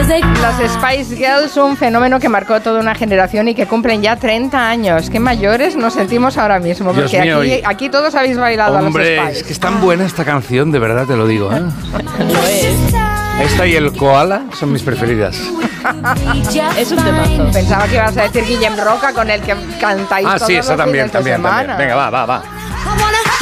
Las Spice Girls, un fenómeno que marcó toda una generación y que cumplen ya 30 años. Qué mayores nos sentimos ahora mismo, Dios porque mío, aquí todos habéis bailado. Hombre, a los Spice. es que es tan buena esta canción, de verdad te lo digo, ¿eh? Esta y el Koala son mis preferidas. Es un temazo. Pensaba que ibas a decir Guillem Roca, con el que cantáis todos Sí, esa los también, fines de semana. Venga, va.